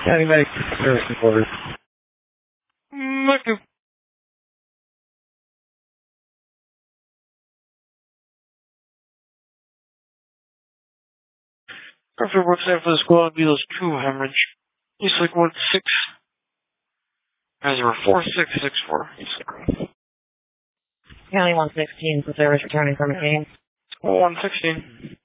County Medic Service Reporter. Thank you. Perfect work set for the squad. Beatles 2 hemorrhage. East Lake 1-6. Hazard 4664. County 116 for service returning from McCain. 116.